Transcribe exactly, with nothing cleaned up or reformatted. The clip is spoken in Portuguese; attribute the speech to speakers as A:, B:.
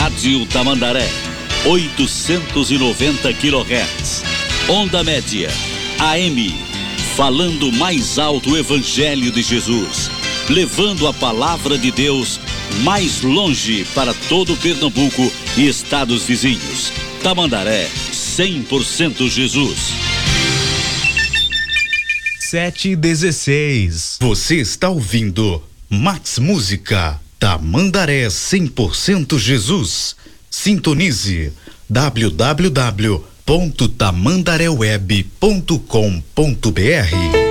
A: Rádio Tamandaré, oitocentos e noventa quilohertz. Onda média, A M, falando mais alto o Evangelho de Jesus, levando a palavra de Deus mais longe para todo Pernambuco e estados vizinhos. Tamandaré, cem por cento Jesus.
B: sete e dezesseis. Você está ouvindo Max Música, Tamandaré cem por cento Jesus. Sintonize w w w ponto tamandaré web ponto com ponto b r.